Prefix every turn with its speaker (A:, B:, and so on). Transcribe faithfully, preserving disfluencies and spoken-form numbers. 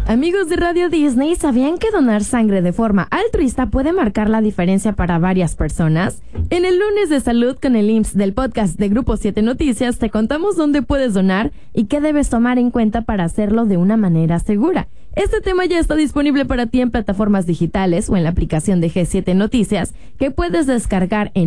A: Amigos de Radio Disney, ¿sabían que donar sangre de forma altruista puede marcar la diferencia para varias personas? En el lunes de salud con el I M S S del podcast de Grupo siete Noticias te contamos dónde puedes donar y qué debes tomar en cuenta para hacerlo de una manera segura. Este tema ya está disponible para ti en plataformas digitales o en la aplicación de G siete Noticias que puedes descargar en